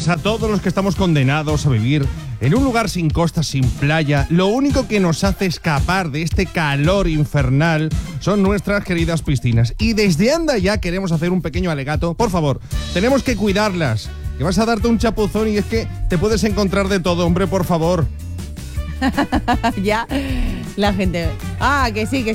días a todos los que estamos condenados a vivir en un lugar sin costa, sin playa. Lo único que nos hace escapar de este calor infernal son nuestras queridas piscinas. Y desde Anda Ya queremos hacer un pequeño alegato. Por favor, tenemos que cuidarlas. Que vas a darte un chapuzón y es que te puedes encontrar de todo, hombre, por favor. Ya, la gente... que sí.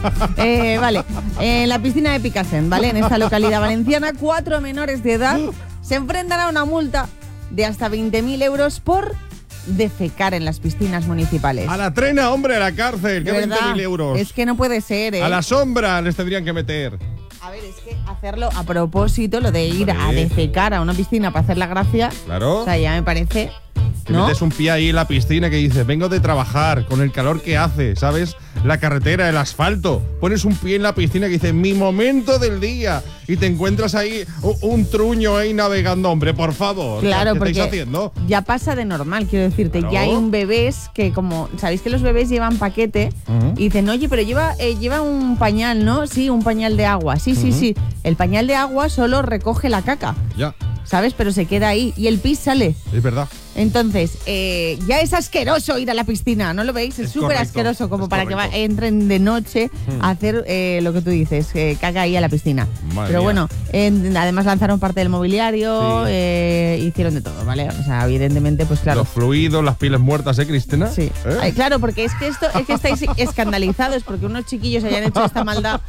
Vale, en la piscina de Picassent, ¿vale? En esta localidad valenciana, 4 menores de edad se enfrentan a una multa de hasta 20.000 euros por defecar en las piscinas municipales. A la trena, hombre, a la cárcel. ¿Qué 20.000 euros? Es que no puede ser, ¿eh? A la sombra les tendrían que meter. A ver, es que hacerlo a propósito, lo de ir a defecar a una piscina para hacer la gracia... Claro. O sea, ya me parece... Que metes un pie ahí en la piscina que dices, vengo de trabajar, con el calor que hace, ¿sabes? La carretera, el asfalto. Pones un pie en la piscina que dice, mi momento del día. Y te encuentras ahí un truño ahí navegando, hombre, por favor. Claro, ¿Qué porque estáis haciendo? Ya pasa de normal, quiero decirte. Claro. Ya hay un bebés que como... ¿Sabéis que los bebés llevan paquete? Y dicen, oye, pero lleva un pañal, ¿no? Sí, un pañal de agua. Sí. El pañal de agua solo recoge la caca. Ya. ¿Sabes? Pero se queda ahí. Y el pis sale. Es verdad. Entonces, ya es asqueroso ir a la piscina, ¿no lo veis? Es súper asqueroso, como para correcto. Que entren de noche a hacer lo que tú dices, caga ahí a la piscina. Madre Pero mía. bueno, además lanzaron parte del mobiliario, hicieron de todo, ¿vale? O sea, evidentemente, pues claro. Los fluidos, las pieles muertas, Cristina? Sí. Ay, claro, porque es que estáis escandalizados porque unos chiquillos hayan hecho esta maldad.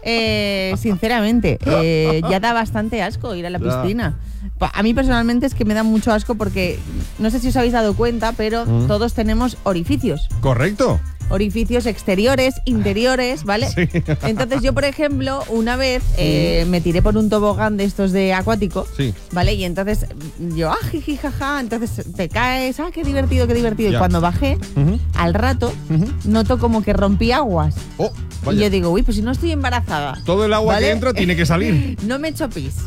Sinceramente, ya da bastante asco ir a la piscina. A mí personalmente es que me da mucho asco porque no sé si os habéis dado cuenta, pero todos tenemos orificios. Correcto. Orificios exteriores, interiores, ¿vale? Sí. Entonces yo, por ejemplo, una vez me tiré por un tobogán de estos de acuático, ¿vale? Y entonces yo, jiji, jaja, entonces te caes, qué divertido. Ya. Y cuando bajé, al rato, noto como que rompí aguas. Oh, vaya. Y yo digo, uy, pues si no estoy embarazada. Todo el agua que entra tiene que salir. No me he hecho pis.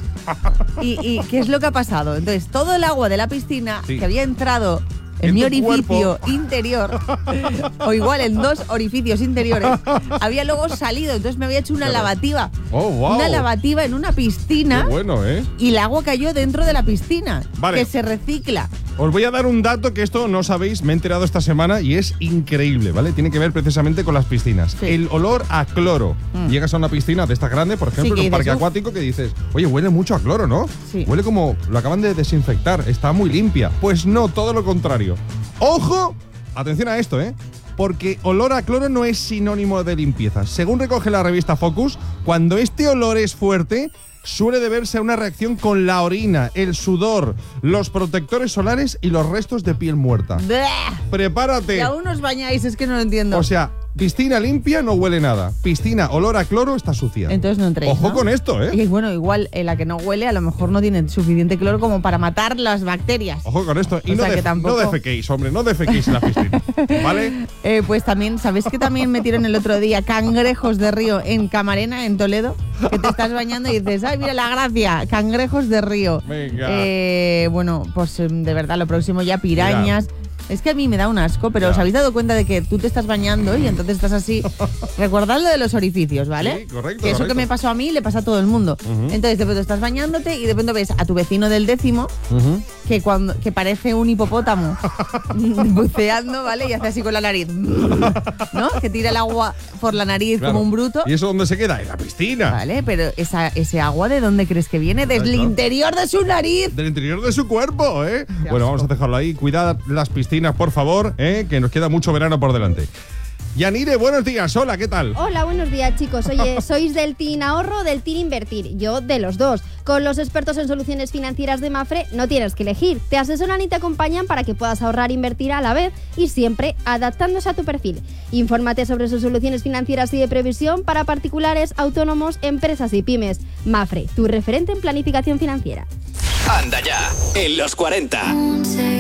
¿Y qué es lo que ha pasado? Entonces, todo el agua de la piscina que había entrado en mi orificio interior, o igual en 2 orificios interiores, había luego salido. Entonces me había hecho una lavativa. Oh, wow. Una lavativa en una piscina. Qué bueno, ¿eh? Y el agua cayó dentro de la piscina. Vale. Que se recicla. Os voy a dar un dato que esto no sabéis, me he enterado esta semana y es increíble, ¿vale? Tiene que ver precisamente con las piscinas. Sí. El olor a cloro. Llegas a una piscina de esta grande, por ejemplo, en un parque acuático, que dices, oye, huele mucho a cloro, ¿no? Sí. Huele como lo acaban de desinfectar, está muy limpia. Pues no, todo lo contrario. ¡Ojo! Atención a esto, ¿eh? Porque olor a cloro no es sinónimo de limpieza. Según recoge la revista Focus, cuando este olor es fuerte, suele deberse a una reacción con la orina, el sudor, los protectores solares y los restos de piel muerta. ¡Bleh! ¡Prepárate! Y aún os bañáis, es que no lo entiendo. O sea, piscina limpia no huele nada. Piscina olor a cloro está sucia. Entonces no entréis, Ojo, ¿no? con esto, ¿eh? Y bueno, igual la que no huele a lo mejor no tiene suficiente cloro como para matar las bacterias. Ojo con esto. Y o sea que tampoco... no defequéis, hombre, no defequéis en la piscina. ¿Vale? Pues también, ¿sabéis que también metieron el otro día cangrejos de río en Camarena, en Toledo? Que te estás bañando y dices, ¡ay, mira la gracia! Cangrejos de río. Venga. Bueno, pues de verdad, lo próximo ya pirañas. Mira. Es que a mí me da un asco, pero ¿os habéis dado cuenta de que tú te estás bañando y entonces estás así? Recordad lo de los orificios, ¿vale? Sí, correcto. Que eso que me pasó a mí le pasa a todo el mundo. Entonces de pronto estás bañándote y de pronto ves a tu vecino del 10º que parece un hipopótamo buceando, ¿vale? Y hace así con la nariz, ¿no? Que tira el agua por la nariz como un bruto. ¿Y eso dónde se queda? En la piscina. Vale, pero ese agua, ¿de dónde crees que viene? Del interior de su nariz. Del interior de su cuerpo, ¿eh? Bueno, vamos a dejarlo ahí. Cuidad las piscinas, por favor, que nos queda mucho verano por delante. Yanire, buenos días. Hola, ¿qué tal? Hola, buenos días, chicos. Oye, ¿sois del Team Ahorro o del Team Invertir? Yo de los dos. Con los expertos en soluciones financieras de Mapfre no tienes que elegir. Te asesoran y te acompañan para que puedas ahorrar e invertir a la vez y siempre adaptándose a tu perfil. Infórmate sobre sus soluciones financieras y de previsión para particulares, autónomos, empresas y pymes. Mapfre, tu referente en planificación financiera. Anda Ya, en los 40.